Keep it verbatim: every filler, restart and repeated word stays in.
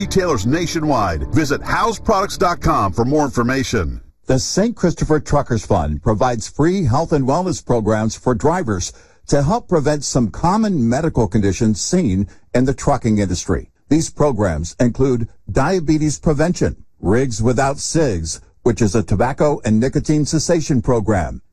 retailers nationwide. Visit house products dot com for more information. The Saint Christopher Truckers Fund provides free health and wellness programs for drivers to help prevent some common medical conditions seen in the trucking industry. These programs include diabetes prevention, Rigs Without Cigs, which is a tobacco and nicotine cessation program,